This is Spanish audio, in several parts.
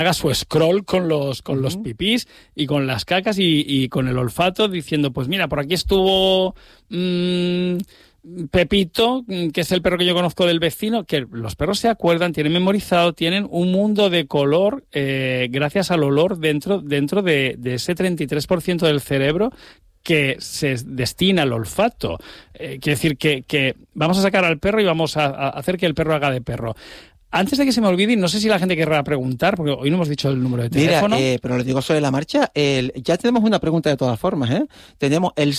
haga su scroll con los pipís y con las cacas y con el olfato, diciendo, pues mira, por aquí estuvo Pepito, que es el perro que yo conozco del vecino, que los perros se acuerdan, tienen memorizado, tienen un mundo de color gracias al olor dentro de ese 33% del cerebro que se destina al olfato. Quiere decir que vamos a sacar al perro y vamos a hacer que el perro haga de perro. Antes de que se me olvide, no sé si la gente querrá preguntar, porque hoy no hemos dicho el número de teléfono. Mira, pero lo digo sobre la marcha. Ya tenemos una pregunta de todas formas, ¿eh? Tenemos el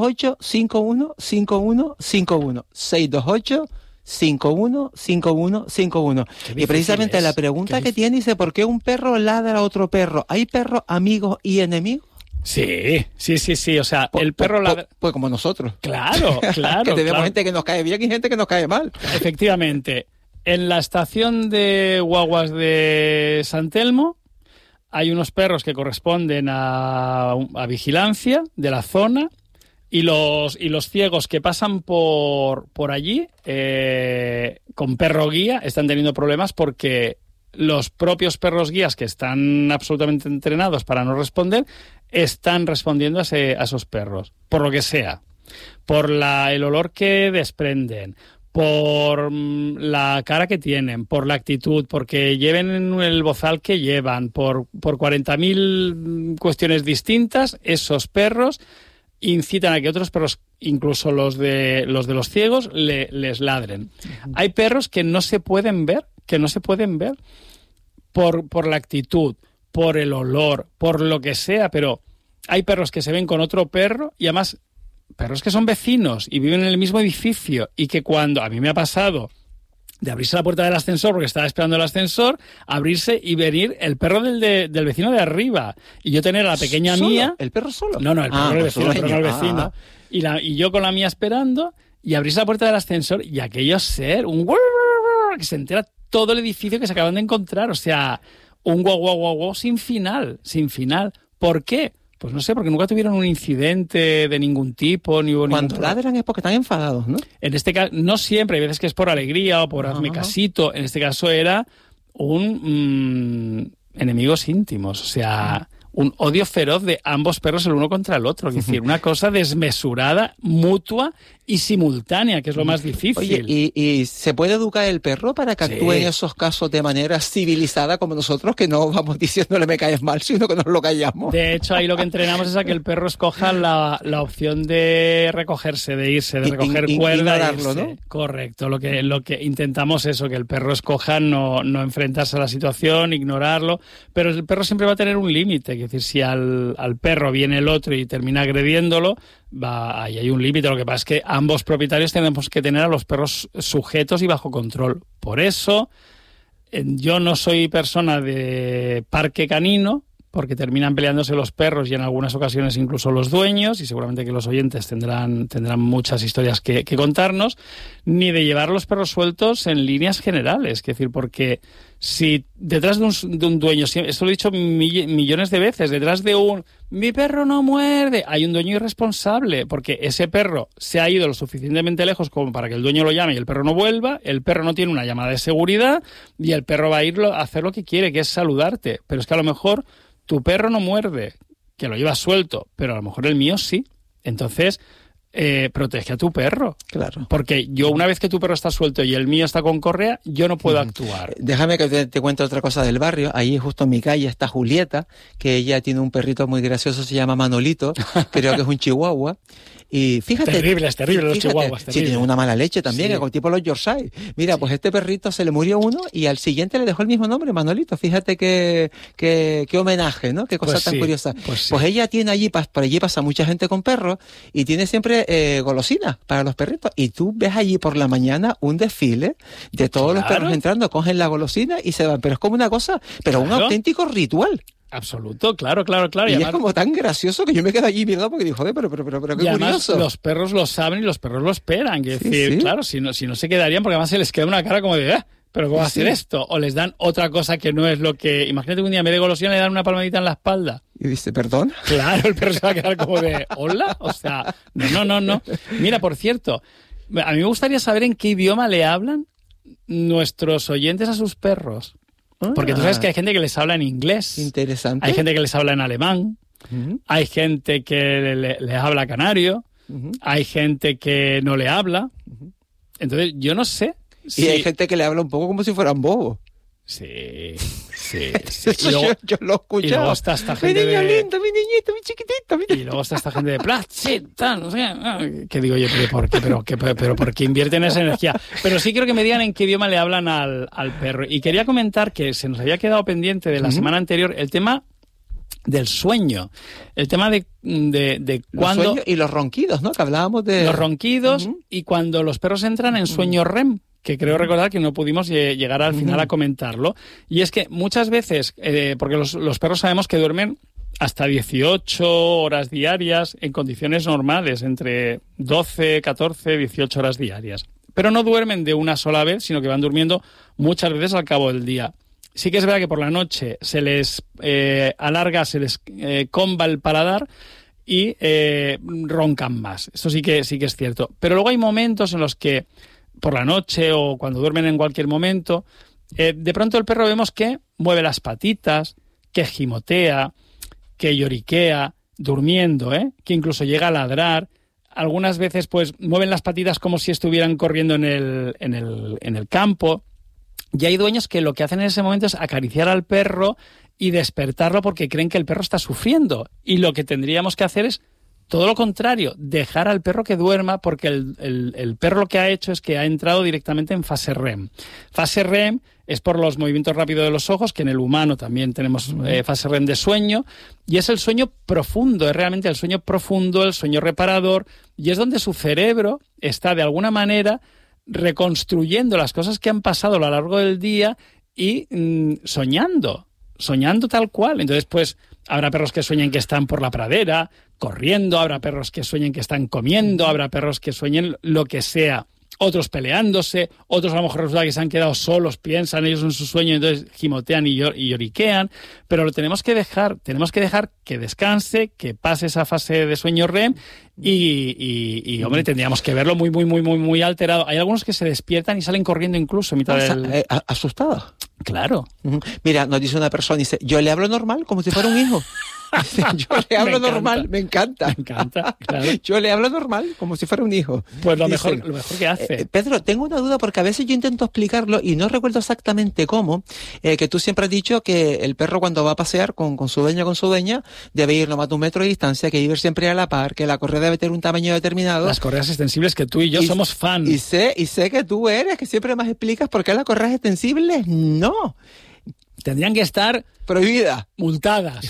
628-515151. 628-515151. Y precisamente la pregunta que tiene dice, ¿por qué un perro ladra a otro perro? ¿Hay perros amigos y enemigos? Sí. O sea, el perro ladra... Pues como nosotros. Claro. Que tenemos gente que nos cae bien y gente que nos cae mal. Efectivamente. En la estación de guaguas de San Telmo hay unos perros que corresponden a vigilancia de la zona y los ciegos que pasan por allí con perro guía están teniendo problemas porque los propios perros guías que están absolutamente entrenados para no responder están respondiendo a esos perros, por lo que sea, por el olor que desprenden, por la cara que tienen, por la actitud, porque lleven el bozal que llevan, por 40.000 cuestiones distintas, esos perros incitan a que otros perros, incluso los de los ciegos, les ladren. Hay perros que no se pueden ver, por la actitud, por el olor, por lo que sea, pero hay perros que se ven con otro perro y además perros que son vecinos y viven en el mismo edificio y que cuando, a mí me ha pasado de abrirse la puerta del ascensor porque estaba esperando el ascensor, abrirse y venir el perro del vecino de arriba y yo tener a la pequeña ¿Solo? mía... ¿El perro solo? No, el perro del vecino, el perro del vecino. Y yo con la mía esperando y abrirse la puerta del ascensor y aquello ser un que se entera todo el edificio que se acaban de encontrar, o sea, un guau sin final. ¿Por qué? Pues no sé, porque nunca tuvieron un incidente de ningún tipo. Cuando ladran es porque están enfadados, ¿no? En este caso, no siempre, hay veces que es por alegría o por hazme casito. En este caso era enemigos íntimos, o sea, un odio feroz de ambos perros el uno contra el otro. Es decir, una cosa desmesurada, mutua y simultánea, que es lo más difícil. Oye, ¿y se puede educar el perro para que actúe en esos casos de manera civilizada como nosotros, que no vamos diciéndole me caes mal, sino que nos lo callamos? De hecho, ahí lo que entrenamos es a que el perro escoja la opción de recogerse, de irse, de recoger cuerda e irse. ¿No? Correcto. Lo que intentamos es eso, que el perro escoja no enfrentarse a la situación, ignorarlo, pero el perro siempre va a tener un límite. Es decir, si al perro viene el otro y termina agrediéndolo, ahí hay un límite. Lo que pasa es que ambos propietarios tenemos que tener a los perros sujetos y bajo control. Por eso, yo no soy persona de parque canino, porque terminan peleándose los perros y en algunas ocasiones incluso los dueños, y seguramente que los oyentes tendrán muchas historias que contarnos, ni de llevar los perros sueltos en líneas generales. Es decir, porque si detrás de un dueño, esto lo he dicho millones de veces, detrás de mi perro no muerde, hay un dueño irresponsable, porque ese perro se ha ido lo suficientemente lejos como para que el dueño lo llame y el perro no vuelva, el perro no tiene una llamada de seguridad y el perro va a ir a hacer lo que quiere, que es saludarte. Pero es que a lo mejor tu perro no muerde, que lo llevas suelto, pero a lo mejor el mío sí. Entonces, protege a tu perro. Claro. Porque yo, una vez que tu perro está suelto y el mío está con correa, yo no puedo actuar. Déjame que te cuente otra cosa del barrio. Ahí justo en mi calle está Julieta, que ella tiene un perrito muy gracioso, se llama Manolito, creo que es un chihuahua. Y fíjate... Terribles los chihuahuas. Sí, tiene una mala leche también, sí. Tipo los Yorkshire. Mira, pues este perrito se le murió uno y al siguiente le dejó el mismo nombre, Manolito. Fíjate qué homenaje, ¿no? Qué cosa tan curiosa. Pues ella tiene allí, por allí pasa mucha gente con perros y tiene siempre golosinas para los perritos. Y tú ves allí por la mañana un desfile de todos los perros entrando, cogen la golosina y se van. Pero es como una cosa, un auténtico ritual. Absoluto, claro. Y además, es como tan gracioso que yo me quedo allí mirando porque digo, joder, pero qué y además, curioso. Los perros lo saben y los perros lo esperan. Es decir, claro, si no se quedarían, porque además se les queda una cara como de, ¿pero cómo va a hacer esto? O les dan otra cosa que no es lo que... Imagínate que un día en vez de golosina le dan una palmadita en la espalda. Y dice, ¿perdón? Claro, el perro se va a quedar como de, ¿hola? O sea, no. Mira, por cierto, a mí me gustaría saber en qué idioma le hablan nuestros oyentes a sus perros. Porque tú sabes que hay gente que les habla en inglés. Interesante. Hay gente que les habla en alemán. Hay gente que les habla canario. Hay gente que no le habla. Entonces, yo no sé. Y hay gente que le habla un poco como si fueran bobos. Sí. Eso luego, yo lo he escuchado. Y luego está esta gente mi niño lindo, mi niñito, mi chiquitito. Y luego está esta gente de plata, no sé. Que digo yo, pero ¿por qué invierten esa energía? Pero sí quiero que me digan en qué idioma le hablan al perro. Y quería comentar que se nos había quedado pendiente de la semana anterior el tema del sueño, el tema de cuando... Y los ronquidos, ¿no? Que hablábamos de... Los ronquidos y cuando los perros entran en sueño REM, que creo recordar que no pudimos llegar al final a comentarlo. Y es que muchas veces, porque los perros sabemos que duermen hasta 18 horas diarias en condiciones normales, entre 12, 14, 18 horas diarias. Pero no duermen de una sola vez, sino que van durmiendo muchas veces al cabo del día. Sí que es verdad que por la noche se les alarga, se les comba el paladar y roncan más. Esto sí que es cierto. Pero luego hay momentos en los que por la noche o cuando duermen en cualquier momento, de pronto el perro vemos que mueve las patitas, que gimotea, que lloriquea, durmiendo, que incluso llega a ladrar. Algunas veces pues mueven las patitas como si estuvieran corriendo en el campo. Y hay dueños que lo que hacen en ese momento es acariciar al perro y despertarlo porque creen que el perro está sufriendo. Y lo que tendríamos que hacer es todo lo contrario, dejar al perro que duerma, porque el perro lo que ha hecho es que ha entrado directamente en fase REM. Fase REM es por los movimientos rápidos de los ojos, que en el humano también tenemos fase REM de sueño, y es el sueño profundo, es realmente el sueño profundo, el sueño reparador, y es donde su cerebro está de alguna manera reconstruyendo las cosas que han pasado a lo largo del día y soñando tal cual. Entonces, pues, habrá perros que sueñen que están por la pradera, corriendo, habrá perros que sueñen que están comiendo, habrá perros que sueñen lo que sea. Otros peleándose, otros a lo mejor resulta que se han quedado solos, piensan ellos en su sueño, entonces gimotean y lloriquean, pero lo tenemos que dejar que descanse, que pase esa fase de sueño REM y hombre, tendríamos que verlo muy alterado. Hay algunos que se despiertan y salen corriendo incluso en mitad del... ¿Asustados? Claro. Mira, nos dice una persona, dice, yo le hablo normal como si fuera un hijo. Yo le hablo normal, me encanta, claro. Yo le hablo normal, como si fuera un hijo. Pues lo mejor que hace. Pedro, tengo una duda porque a veces yo intento explicarlo y no recuerdo exactamente cómo, que tú siempre has dicho que el perro cuando va a pasear con su dueño o con su dueña debe ir no más de 1 metro de distancia, que ir siempre a la par, que la correa debe tener un tamaño determinado. Las correas extensibles que tú y yo somos fans. Y sé que tú eres, que siempre más explicas por qué las correas extensibles no. Tendrían que estar... prohibidas. Multadas.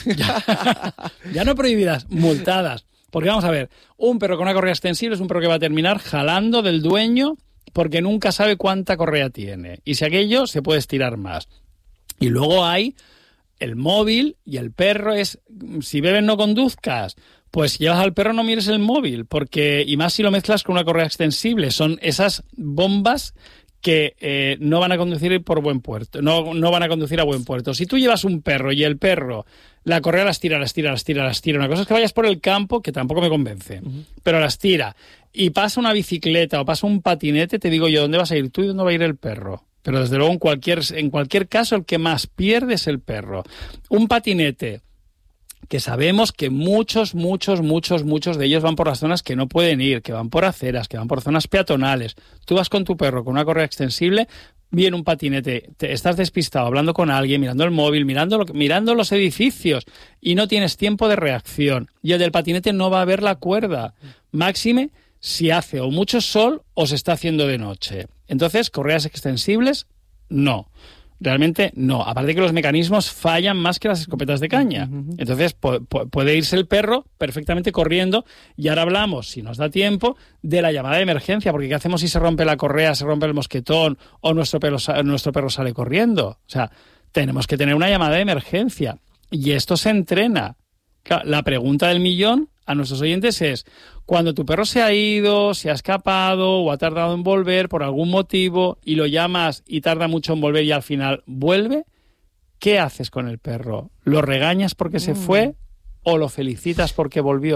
Ya no prohibidas, multadas. Porque vamos a ver, un perro con una correa extensible es un perro que va a terminar jalando del dueño porque nunca sabe cuánta correa tiene. Y si aquello se puede estirar más. Y luego hay el móvil y el perro es... Si bebes no conduzcas, pues si llevas al perro no mires el móvil. Y más si lo mezclas con una correa extensible. Son esas bombas que no van a conducir por buen puerto, no van a conducir a buen puerto. Si tú llevas un perro y el perro, la correa las tira. Una cosa es que vayas por el campo, que tampoco me convence, pero las tira. Y pasa una bicicleta o pasa un patinete, te digo yo, ¿dónde vas a ir tú y dónde va a ir el perro? Pero desde luego, en cualquier caso, el que más pierde es el perro. Un patinete, que sabemos que muchos de ellos van por las zonas que no pueden ir, que van por aceras, que van por zonas peatonales. Tú vas con tu perro con una correa extensible, viene un patinete, estás despistado hablando con alguien, mirando el móvil, mirando los edificios y no tienes tiempo de reacción. Y el del patinete no va a ver la cuerda. Máxime si hace o mucho sol o se está haciendo de noche. Entonces, correas extensibles, no. Realmente no. Aparte que los mecanismos fallan más que las escopetas de caña. Entonces puede irse el perro perfectamente corriendo. Y ahora hablamos, si nos da tiempo, de la llamada de emergencia. Porque ¿qué hacemos si se rompe la correa, se rompe el mosquetón o nuestro perro sale corriendo? O sea, tenemos que tener una llamada de emergencia. Y esto se entrena. Claro, la pregunta del millón a nuestros oyentes es, cuando tu perro se ha ido, se ha escapado o ha tardado en volver por algún motivo y lo llamas y tarda mucho en volver y al final vuelve, ¿qué haces con el perro? ¿Lo regañas porque se fue o lo felicitas porque volvió?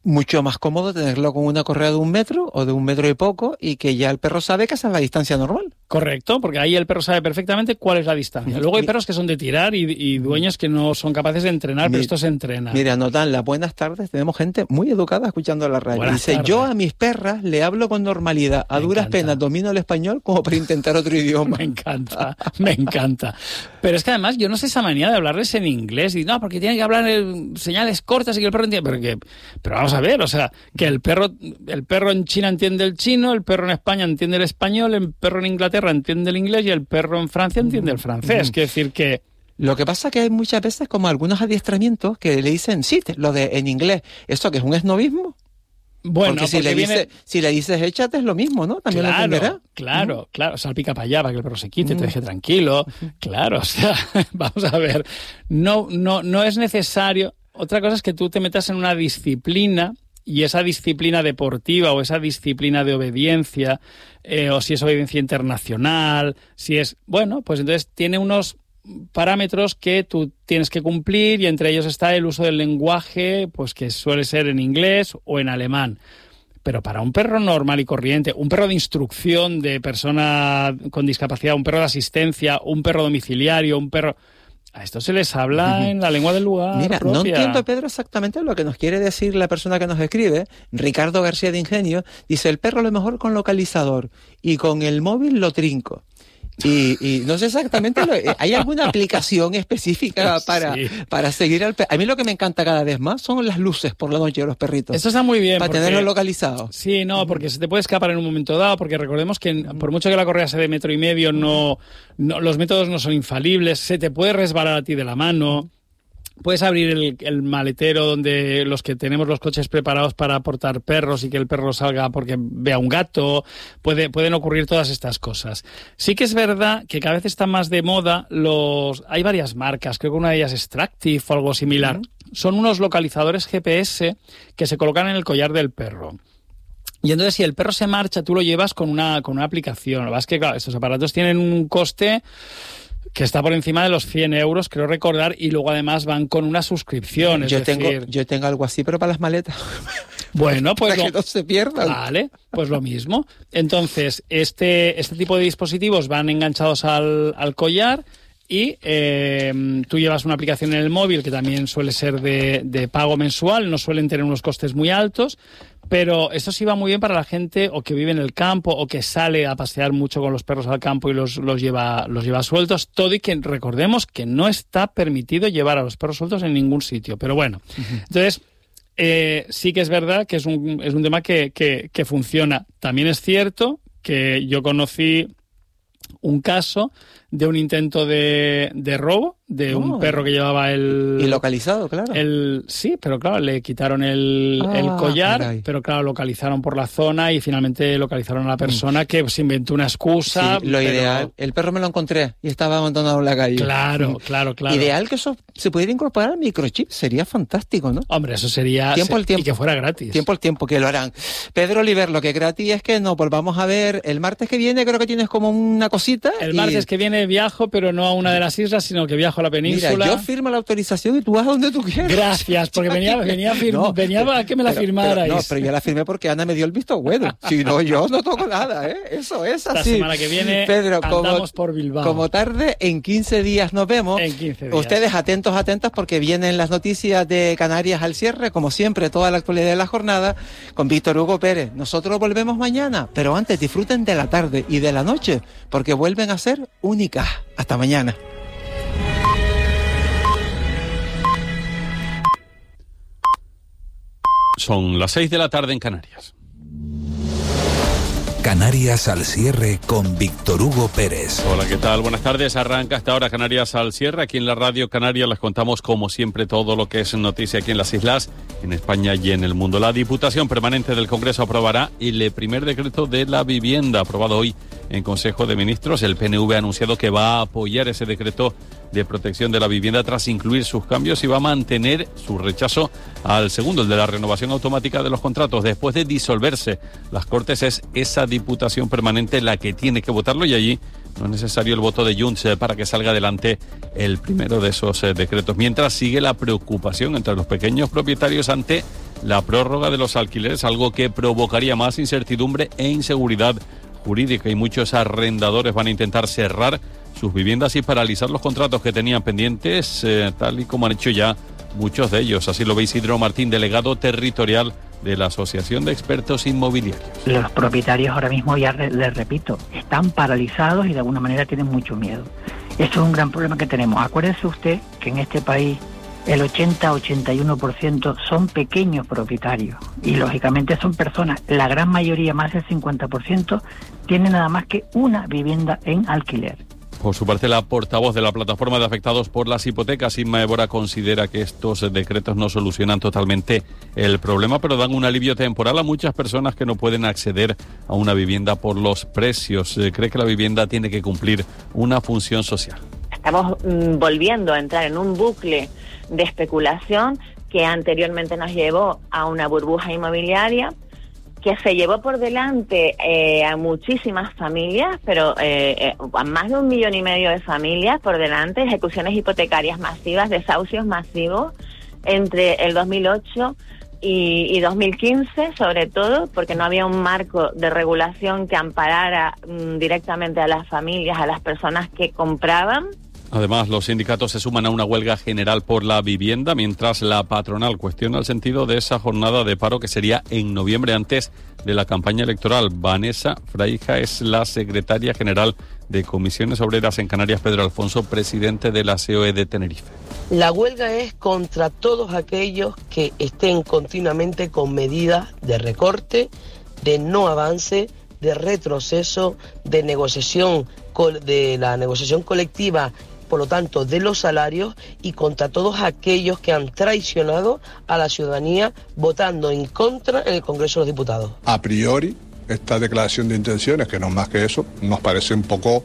mucho más cómodo tenerlo con una correa de 1 metro o de 1 metro y poco, y que ya el perro sabe que esa es la distancia normal. Correcto, porque ahí el perro sabe perfectamente cuál es la distancia. Luego hay perros que son de tirar y dueños que no son capaces de entrenar, pero esto se entrena. Mira, Notan, las buenas tardes, tenemos gente muy educada escuchando la radio. Buenas tardes. Yo a mis perras le hablo con normalidad, a duras penas domino el español como para intentar otro idioma. Me encanta. Pero es que además yo no sé esa manía de hablarles en inglés, y no, porque tienen que hablar en señales cortas y que el perro entiende, pero vamos a ver, o sea, que el perro en China entiende el chino, el perro en España entiende el español, el perro en Inglaterra entiende el inglés y el perro en Francia entiende el francés. Quiere decir que... Lo que pasa es que hay muchas veces como algunos adiestramientos que le dicen, sí, lo de en inglés, ¿esto que es un esnovismo? Bueno, porque si le dices échate es lo mismo, ¿no? También lo entenderá. Claro, salpica para allá para que el perro se quite, te deje tranquilo. Claro, o sea, vamos a ver, no es necesario. Otra cosa es que tú te metas en una disciplina, y esa disciplina deportiva o esa disciplina de obediencia, o si es obediencia internacional, si es... Bueno, pues entonces tiene unos parámetros que tú tienes que cumplir, y entre ellos está el uso del lenguaje, pues que suele ser en inglés o en alemán. Pero para un perro normal y corriente, un perro de instrucción de persona con discapacidad, un perro de asistencia, un perro domiciliario, un perro... A esto se les habla en la lengua del lugar. Mira, propia. No entiendo, Pedro, exactamente lo que nos quiere decir la persona que nos escribe. Ricardo García de Ingenio dice, el perro lo mejor con localizador y con el móvil lo trinco. Y no sé exactamente, ¿hay alguna aplicación específica para seguir al perro? A mí lo que me encanta cada vez más son las luces por la noche de los perritos. Eso está muy bien. Para tenerlo localizado. Sí, no, porque se te puede escapar en un momento dado, porque recordemos que por mucho que la correa sea de 1,5 metros, los métodos no son infalibles, se te puede resbalar a ti de la mano. Puedes abrir el maletero donde los que tenemos los coches preparados para portar perros y que el perro salga porque vea un gato. Pueden ocurrir todas estas cosas. Sí que es verdad que cada vez está más de moda hay varias marcas, creo que una de ellas es Tractive o algo similar. Son unos localizadores GPS que se colocan en el collar del perro. Y entonces si el perro se marcha, tú lo llevas con una aplicación. Lo que pasa es que, claro, estos aparatos tienen un coste que está por encima de los 100 euros, creo recordar, y luego además van con una suscripción. Yo tengo algo así, pero para las maletas. Bueno, pues para que no se pierdan. Vale, pues lo mismo. Entonces, este tipo de dispositivos van enganchados al collar, y tú llevas una aplicación en el móvil que también suele ser de pago mensual, no suelen tener unos costes muy altos, pero esto sí va muy bien para la gente o que vive en el campo o que sale a pasear mucho con los perros al campo y los lleva sueltos, todo, y que recordemos que no está permitido llevar a los perros sueltos en ningún sitio, pero bueno. Entonces, sí que es verdad que es un tema que funciona. También es cierto que yo conocí un caso de un intento de robo de un perro que llevaba el... Y localizado, claro. Sí, pero claro, le quitaron el collar, caray. Pero claro, localizaron por la zona y finalmente localizaron a la persona que se inventó una excusa. Sí, ideal, el perro me lo encontré y estaba abandonado en la calle. Claro. Ideal que eso se pudiera incorporar al microchip, sería fantástico, ¿no? Hombre, eso sería... Tiempo al tiempo. Y que fuera gratis. Tiempo al tiempo, que lo harán. Pedro Oliver, lo que es gratis es que nos volvamos a ver el martes que viene, creo que tienes como una cosita. El martes que viene viajo, pero no a una de las islas, sino que viajo a la península. Mira, yo firmo la autorización y tú vas a donde tú quieras. Gracias, porque venía a que me la firmarais. No, pero yo la firmé porque Ana me dio el visto bueno. Si no, yo no toco nada, ¿eh? Eso es así. La semana que viene, Pedro, andamos por Bilbao. Como tarde, en 15 días nos vemos. En 15 días. Ustedes atentas, porque vienen las noticias de Canarias al cierre, como siempre, toda la actualidad de la jornada, con Víctor Hugo Pérez. Nosotros volvemos mañana, pero antes disfruten de la tarde y de la noche, porque vuelven a ser únicas. Hasta mañana. Son las 6 de la tarde en Canarias. Canarias al cierre con Víctor Hugo Pérez. Hola, ¿qué tal? Buenas tardes. Arranca hasta ahora Canarias al cierre. Aquí en la Radio Canaria les contamos, como siempre, todo lo que es noticia aquí en las islas, en España y en el mundo. La Diputación Permanente del Congreso aprobará el primer decreto de la vivienda, aprobado hoy en Consejo de Ministros. El PNV ha anunciado que va a apoyar ese decreto de protección de la vivienda tras incluir sus cambios y va a mantener su rechazo al segundo, el de la renovación automática de los contratos. Después de disolverse las Cortes, es esa Diputación Permanente la que tiene que votarlo, y allí no es necesario el voto de Junts para que salga adelante el primero de esos decretos. Mientras sigue la preocupación entre los pequeños propietarios ante la prórroga de los alquileres, algo que provocaría más incertidumbre e inseguridad jurídica, y muchos arrendadores van a intentar cerrar sus viviendas y paralizar los contratos que tenían pendientes, tal y como han hecho ya muchos de ellos. Así lo ve Isidro Martín, delegado territorial de la Asociación de Expertos Inmobiliarios. Los propietarios ahora mismo, ya les repito, están paralizados y de alguna manera tienen mucho miedo. Esto es un gran problema que tenemos. Acuérdese usted que en este país el 80-81% son pequeños propietarios y lógicamente son personas, la gran mayoría, más del 50%, tienen nada más que una vivienda en alquiler. Por su parte, la portavoz de la Plataforma de Afectados por las Hipotecas, Inma Évora, considera que estos decretos no solucionan totalmente el problema, pero dan un alivio temporal a muchas personas que no pueden acceder a una vivienda por los precios. Cree que la vivienda tiene que cumplir una función social. Estamos volviendo a entrar en un bucle de especulación que anteriormente nos llevó a una burbuja inmobiliaria que se llevó por delante a muchísimas familias, pero a más de 1,5 millones de familias por delante, ejecuciones hipotecarias masivas, desahucios masivos entre el 2008 y 2015, sobre todo, porque no había un marco de regulación que amparara directamente a las familias, a las personas que compraban. Además, los sindicatos se suman a una huelga general por la vivienda, mientras la patronal cuestiona el sentido de esa jornada de paro que sería en noviembre, antes de la campaña electoral. Vanessa Fraija es la secretaria general de Comisiones Obreras en Canarias. Pedro Alfonso, presidente de la COE de Tenerife. La huelga es contra todos aquellos que estén continuamente con medidas de recorte, de no avance, de retroceso, de negociación, de la negociación colectiva, por lo tanto, de los salarios, y contra todos aquellos que han traicionado a la ciudadanía votando en contra en el Congreso de los Diputados. A priori, esta declaración de intenciones, que no es más que eso, nos parece un poco...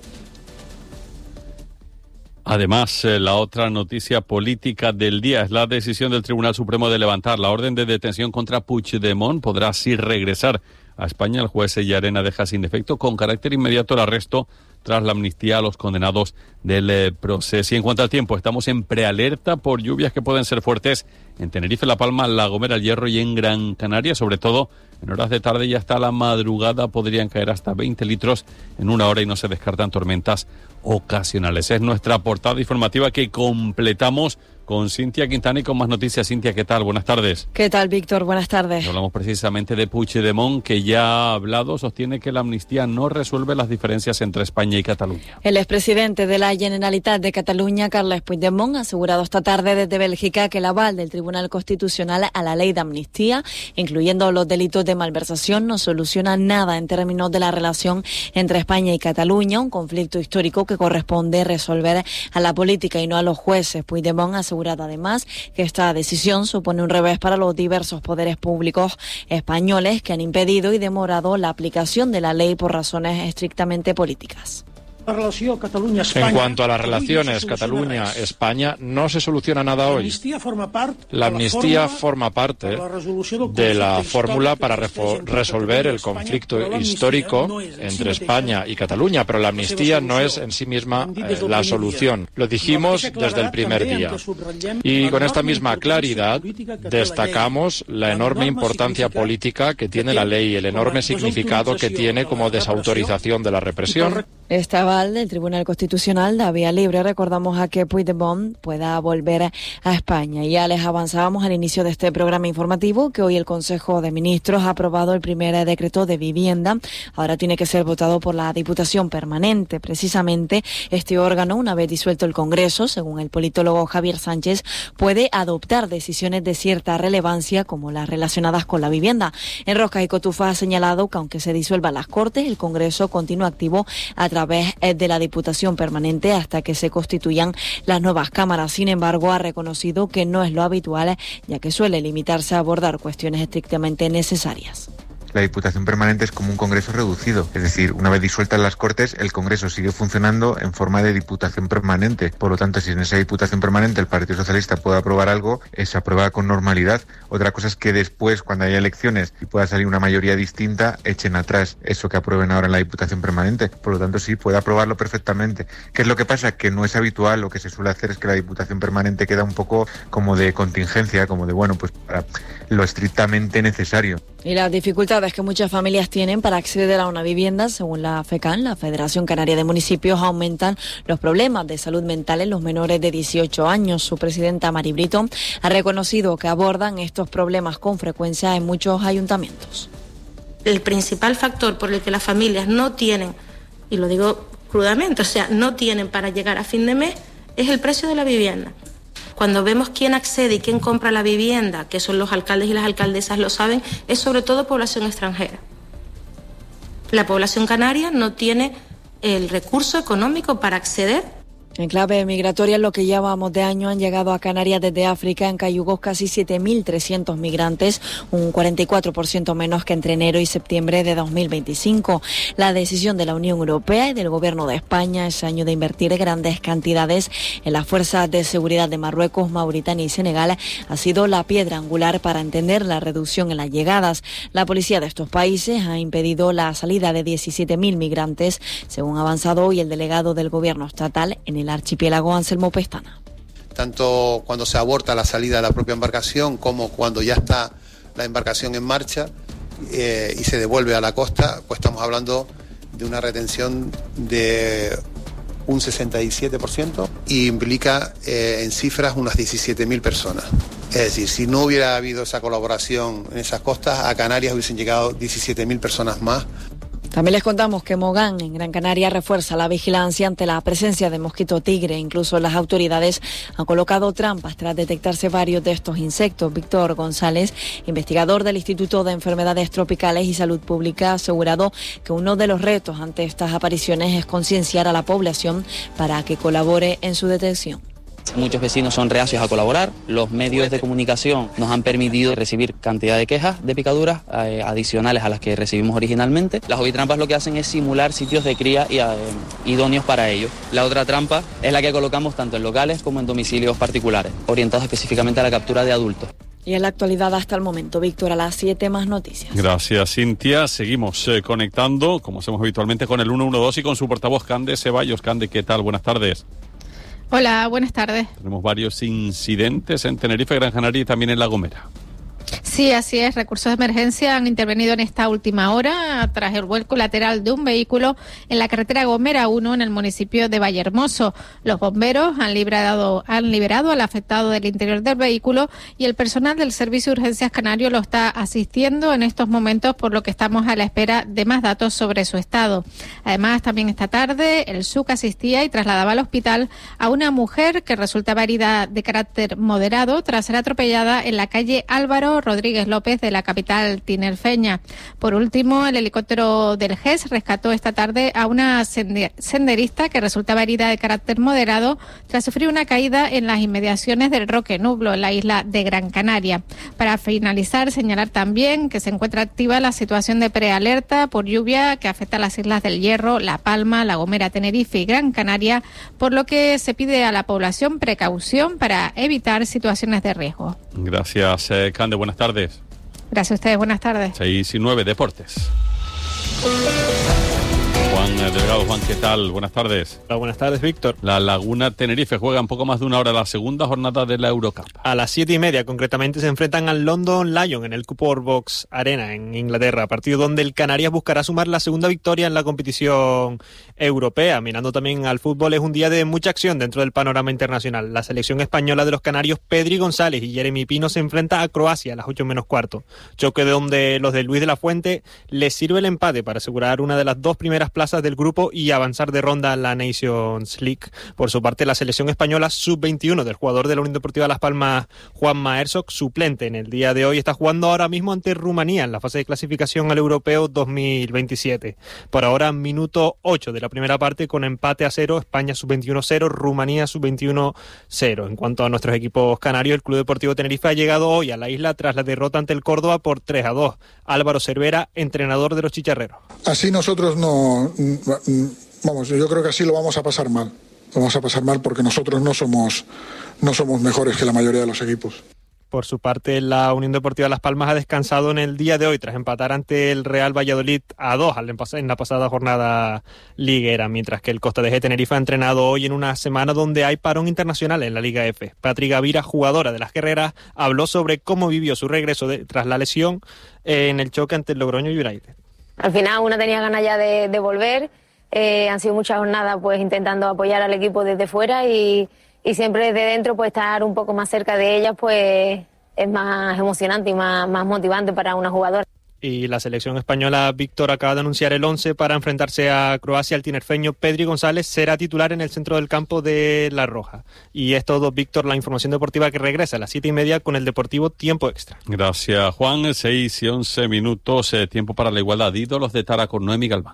Además, la otra noticia política del día es la decisión del Tribunal Supremo de levantar la orden de detención contra Puigdemont. Podrá así regresar a España. El juez Llarena deja sin efecto con carácter inmediato el arresto tras la amnistía a los condenados del proceso. Y en cuanto al tiempo, estamos en prealerta por lluvias que pueden ser fuertes en Tenerife, La Palma, La Gomera, El Hierro y en Gran Canaria, sobre todo en horas de tarde y hasta la madrugada podrían caer hasta 20 litros en una hora y no se descartan tormentas ocasionales. Es nuestra portada informativa que completamos con Cintia Quintana y con más noticias. Cintia, ¿qué tal? Buenas tardes. ¿Qué tal, Víctor? Buenas tardes. Hablamos precisamente de Puigdemont, que ya ha hablado, sostiene que la amnistía no resuelve las diferencias entre España y Cataluña. El expresidente de la Generalitat de Cataluña, Carles Puigdemont, ha asegurado esta tarde desde Bélgica que el aval del Tribunal Constitucional a la ley de amnistía, incluyendo los delitos de malversación, no soluciona nada en términos de la relación entre España y Cataluña, un conflicto histórico que corresponde resolver a la política y no a los jueces. Puigdemont asegura además que esta decisión supone un revés para los diversos poderes públicos españoles que han impedido y demorado la aplicación de la ley por razones estrictamente políticas. En cuanto a las relaciones Cataluña-España, no se soluciona nada hoy. La amnistía forma parte de la fórmula para resolver el conflicto histórico entre España y Cataluña, pero la amnistía no es en sí misma la solución. Lo dijimos desde el primer día. Y con esta misma claridad destacamos la enorme importancia política que tiene la ley, el enorme significado que tiene como desautorización de la represión. Este aval del Tribunal Constitucional da vía libre, recordamos, a que Puigdemont pueda volver a España. Ya les avanzábamos al inicio de este programa informativo que hoy el Consejo de Ministros ha aprobado el primer decreto de vivienda. Ahora tiene que ser votado por la Diputación Permanente. Precisamente este órgano, una vez disuelto el Congreso, según el politólogo Javier Sánchez, puede adoptar decisiones de cierta relevancia como las relacionadas con la vivienda. En Roscas y Cotufas ha señalado que aunque se disuelvan las Cortes, el Congreso continúa activo a través de la Diputación Permanente hasta que se constituyan las nuevas cámaras. Sin embargo, ha reconocido que no es lo habitual, ya que suele limitarse a abordar cuestiones estrictamente necesarias. la Diputación Permanente es como un Congreso reducido. Es decir, una vez disueltas las Cortes, el Congreso sigue funcionando en forma de Diputación Permanente. Por lo tanto, si en esa Diputación Permanente el Partido Socialista puede aprobar algo, se aprueba con normalidad. Otra cosa es que después, cuando haya elecciones y pueda salir una mayoría distinta, echen atrás eso que aprueben ahora en la Diputación Permanente. Por lo tanto, sí, puede aprobarlo perfectamente. ¿Qué es lo que pasa? Que no es habitual. Lo que se suele hacer es que la Diputación Permanente queda un poco como de contingencia, como de, bueno, pues para lo estrictamente necesario. Y las dificultades que muchas familias tienen para acceder a una vivienda, según la FECAN, la Federación Canaria de Municipios, aumentan los problemas de salud mental en los menores de 18 años. Su presidenta, Mari Brito, ha reconocido que abordan estos problemas con frecuencia en muchos ayuntamientos. El principal factor por el que las familias no tienen, y lo digo crudamente, o sea, no tienen para llegar a fin de mes, es el precio de la vivienda. Cuando vemos quién accede y quién compra la vivienda, que son los alcaldes y las alcaldesas lo saben, es sobre todo población extranjera. La población canaria no tiene el recurso económico para acceder. En clave migratoria, en lo que llevamos de año, han llegado a Canarias desde África en cayugos casi 7.300 migrantes, un 44% menos que entre enero y septiembre de 2025. La decisión de la Unión Europea y del Gobierno de España ese año de invertir grandes cantidades en las fuerzas de seguridad de Marruecos, Mauritania y Senegal ha sido la piedra angular para entender la reducción en las llegadas. La policía de estos países ha impedido la salida de 17.000 migrantes, según ha avanzado hoy el delegado del Gobierno estatal en el archipiélago, Anselmo Pestana. Tanto cuando se aborta la salida de la propia embarcación como cuando ya está la embarcación en marcha y se devuelve a la costa, pues estamos hablando de una retención de un 67% y implica en cifras unas 17.000 personas. Es decir, si no hubiera habido esa colaboración en esas costas, a Canarias hubiesen llegado 17.000 personas más. También les contamos que Mogán, en Gran Canaria, refuerza la vigilancia ante la presencia de mosquito tigre. Incluso las autoridades han colocado trampas tras detectarse varios de estos insectos. Víctor González, investigador del Instituto de Enfermedades Tropicales y Salud Pública, ha asegurado que uno de los retos ante estas apariciones es concienciar a la población para que colabore en su detección. Muchos vecinos son reacios a colaborar. Los medios de comunicación nos han permitido recibir cantidad de quejas de picaduras adicionales a las que recibimos originalmente. Las ovitrampas lo que hacen es simular sitios de cría y idóneos para ello. La otra trampa es la que colocamos tanto en locales como en domicilios particulares, orientados específicamente a la captura de adultos. Y en la actualidad hasta el momento, Víctor, a las 7 más noticias. Gracias, Cintia. Seguimos conectando, como hacemos habitualmente, con el 112 y con su portavoz, Cande Ceballos. Cande, ¿qué tal? Buenas tardes. Hola, buenas tardes. Tenemos varios incidentes en Tenerife, Gran Canaria y también en La Gomera. Sí, así es. Recursos de emergencia han intervenido en esta última hora tras el vuelco lateral de un vehículo en la carretera Gomera 1 en el municipio de Vallehermoso. Los bomberos han liberado al afectado del interior del vehículo y el personal del Servicio de Urgencias Canario lo está asistiendo en estos momentos, por lo que estamos a la espera de más datos sobre su estado. Además, también esta tarde el SUC asistía y trasladaba al hospital a una mujer que resultaba herida de carácter moderado tras ser atropellada en la calle Álvaro Rodríguez López de la capital tinerfeña. Por último, el helicóptero del GES rescató esta tarde a una senderista que resultaba herida de carácter moderado tras sufrir una caída en las inmediaciones del Roque Nublo, en la isla de Gran Canaria. Para finalizar, señalar también que se encuentra activa la situación de prealerta por lluvia que afecta a las islas del Hierro, La Palma, La Gomera, Tenerife y Gran Canaria, por lo que se pide a la población precaución para evitar situaciones de riesgo. Gracias, Cande. Buenas tardes. Gracias a ustedes. Buenas tardes. 6 y 9, Deportes. Juan Delgado. Juan, ¿qué tal? Buenas tardes. Hola, buenas tardes, Víctor. La Laguna Tenerife juega un poco más de una hora la segunda jornada de la Eurocup. A las 7:30, concretamente, se enfrentan al London Lion en el Cupor Box Arena en Inglaterra, partido donde el Canarias buscará sumar la segunda victoria en la competición europea. Mirando también al fútbol, es un día de mucha acción dentro del panorama internacional. La selección española de los canarios, Pedri González y Jeremy Pino, se enfrenta a Croacia a las 8:15. Choque donde los de Luis de la Fuente les sirve el empate para asegurar una de las dos primeras plazas plazas del grupo y avanzar de ronda en la Nations League. Por su parte, la selección española sub-21 del jugador de la Unión Deportiva Las Palmas, Juanma Herzog, suplente en el día de hoy, está jugando ahora mismo ante Rumanía en la fase de clasificación al Europeo 2027. Por ahora, minuto 8 de la primera parte con empate a 0, España sub-21 0, Rumanía sub-21 0. En cuanto a nuestros equipos canarios, el Club Deportivo Tenerife ha llegado hoy a la isla tras la derrota ante el Córdoba por 3-2. Álvaro Cervera, entrenador de los Chicharreros. Así nosotros no... Vamos, yo creo que así lo vamos a pasar mal. Lo vamos a pasar mal porque nosotros no somos mejores que la mayoría de los equipos. Por su parte, la Unión Deportiva Las Palmas ha descansado en el día de hoy tras empatar ante el Real Valladolid a 2 en la pasada jornada liguera, mientras que el Costa de Tenerife ha entrenado hoy en una semana donde hay parón internacional en la Liga F. Patri Gavira, jugadora de las Guerreras, habló sobre cómo vivió su regreso tras la lesión en el choque ante el Logroño United. Al final uno tenía ganas ya de volver, han sido muchas jornadas pues intentando apoyar al equipo desde fuera y siempre desde dentro pues estar un poco más cerca de ellas pues es más emocionante y más motivante para una jugadora. Y la selección española, Víctor, acaba de anunciar el 11 para enfrentarse a Croacia. El tinerfeño Pedri González será titular en el centro del campo de La Roja. Y es todo, Víctor, la información deportiva que regresa a las 7:30 con el Deportivo Tiempo Extra. Gracias, Juan. 6 y 11 minutos, tiempo para la igualdad. Ídolos de Tara con Noemi Galván.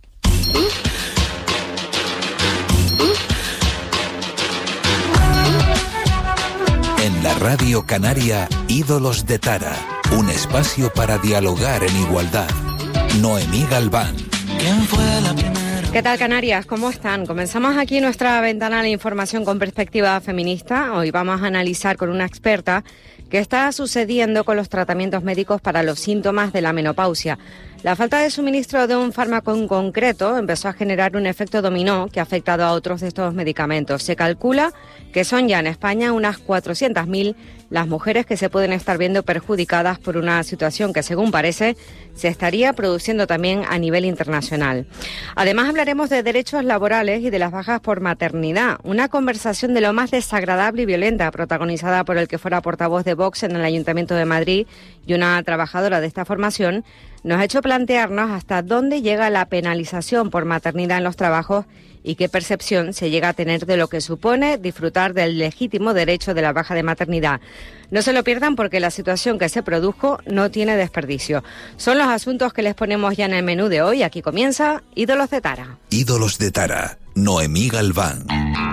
En la Radio Canaria, Ídolos de Tara, un espacio para dialogar en igualdad. Noemí Galván. ¿Qué tal, Canarias? ¿Cómo están? Comenzamos aquí nuestra ventana de información con perspectiva feminista. Hoy vamos a analizar con una experta qué está sucediendo con los tratamientos médicos para los síntomas de la menopausia. La falta de suministro de un fármaco en concreto empezó a generar un efecto dominó que ha afectado a otros de estos medicamentos. Se calcula que son ya en España unas 400.000 las mujeres que se pueden estar viendo perjudicadas por una situación que, según parece, se estaría produciendo también a nivel internacional. Además, hablaremos de derechos laborales y de las bajas por maternidad, una conversación de lo más desagradable y violenta, protagonizada por el que fuera portavoz de Vox en el Ayuntamiento de Madrid y una trabajadora de esta formación, nos ha hecho plantearnos hasta dónde llega la penalización por maternidad en los trabajos y qué percepción se llega a tener de lo que supone disfrutar del legítimo derecho de la baja de maternidad. No se lo pierdan porque la situación que se produjo no tiene desperdicio. Son los asuntos que les ponemos ya en el menú de hoy. Aquí comienza Ídolos de Tara. Ídolos de Tara, Noemí Galván.